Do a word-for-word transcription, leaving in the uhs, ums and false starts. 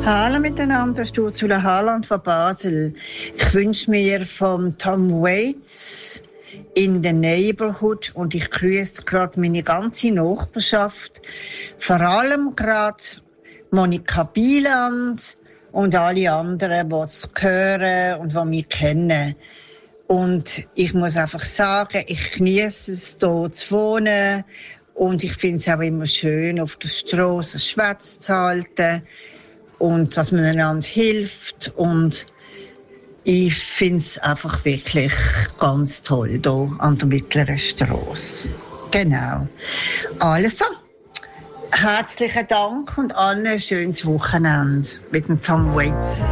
Hallo miteinander, das ist Ursula Haaland von Basel. Ich wünsche mir von Tom Waits «In the Neighborhood» und ich grüße gerade meine ganze Nachbarschaft, vor allem gerade Monika Bieland und alle anderen, die es hören und die mich kennen. Und ich muss einfach sagen, ich genieße es, hier zu wohnen. Und ich finde es auch immer schön, auf der Strasse Schwätze zu halten. Und dass man einander hilft. Und ich finde es einfach wirklich ganz toll hier an der Mittleren Strasse. Genau. Also, herzlichen Dank und allen ein schönes Wochenende mit dem Tom Waits.